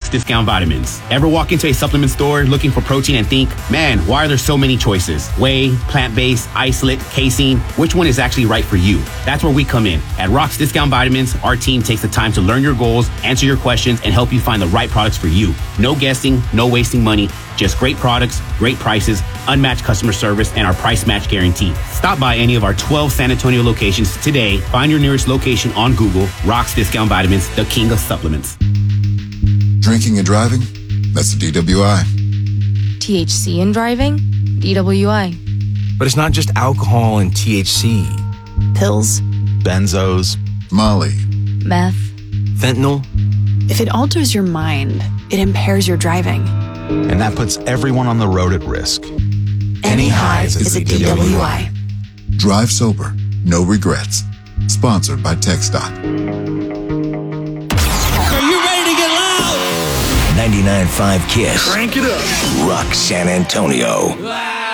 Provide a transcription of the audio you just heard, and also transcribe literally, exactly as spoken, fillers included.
Discount Vitamins. Ever walk into a supplement store looking for protein and think, man, why are there so many choices? Whey, plant-based, isolate, casein. Which one is actually right for you? That's where we come in. At Rock's Discount Vitamins, our team takes the time to learn your goals, answer your questions, and help you find the right products for you. No guessing, no wasting money, just great products, great prices, unmatched customer service, and our price match guarantee. Stop by any of our twelve San Antonio locations today. Find your nearest location on Google. Rock's Discount Vitamins, the king of supplements. Drinking and driving? That's the D W I. T H C in driving? D W I. But it's not just alcohol and T H C. Pills. Benzos. Molly. Meth. Fentanyl. If it alters your mind, it impairs your driving. And that puts everyone on the road at risk. Any highs is a D W I. Drive sober. No regrets. Sponsored by TxDOT. Are you ready to get loud? ninety-nine point five KISS. Crank it up. Rock San Antonio.